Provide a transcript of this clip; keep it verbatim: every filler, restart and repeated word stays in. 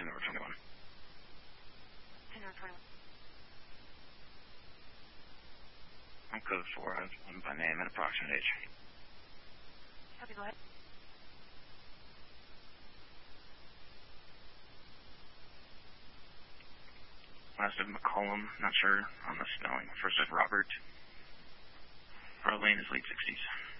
ten over twenty-one. ten over twenty-one. I'm code four. I have one by name and approximate age. Copy, go ahead. Last of McCollum, not sure on the spelling. First is Robert. Our lane is late sixties.